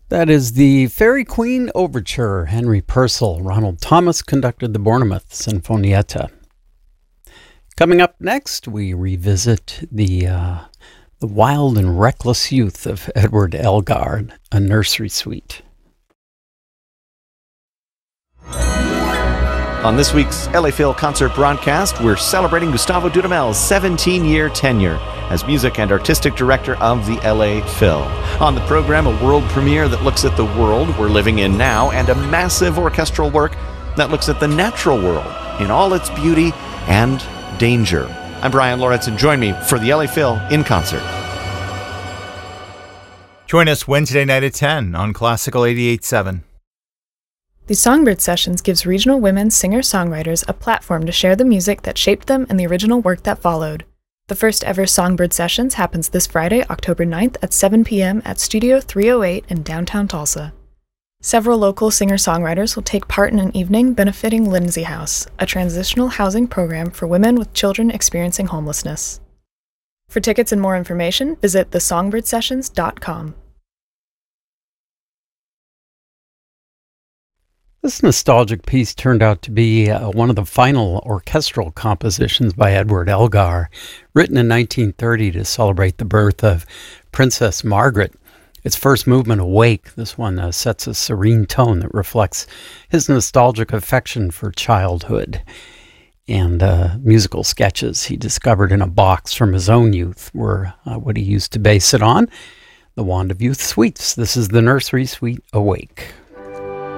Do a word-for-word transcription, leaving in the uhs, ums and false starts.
That is the Fairy Queen Overture. Henry Purcell. Ronald Thomas conducted the Bournemouth Sinfonietta. Coming up next, we revisit the uh, the wild and reckless youth of Edward Elgar, a nursery suite. On this week's L A Phil concert broadcast, we're celebrating Gustavo Dudamel's seventeen-year tenure as music and artistic director of the L A Phil. On the program, a world premiere that looks at the world we're living in now, and a massive orchestral work that looks at the natural world in all its beauty and danger. I'm Brian Lawrence, and join me for the L A Phil in concert. Join us Wednesday night at ten on Classical eighty-eight point seven. The Songbird Sessions gives regional women singer-songwriters a platform to share the music that shaped them and the original work that followed. The first ever Songbird Sessions happens this Friday, October ninth at seven p.m. at Studio three oh eight in downtown Tulsa. Several local singer-songwriters will take part in an evening benefiting Lindsay House, a transitional housing program for women with children experiencing homelessness. For tickets and more information, visit the songbird sessions dot com. This nostalgic piece turned out to be uh, one of the final orchestral compositions by Edward Elgar, written in nineteen thirty to celebrate the birth of Princess Margaret. Its first movement, Awake, this one uh, sets a serene tone that reflects his nostalgic affection for childhood and uh, musical sketches he discovered in a box from his own youth were uh, what he used to base it on, the Wand of Youth Suites. This is the Nursery Suite, Awake.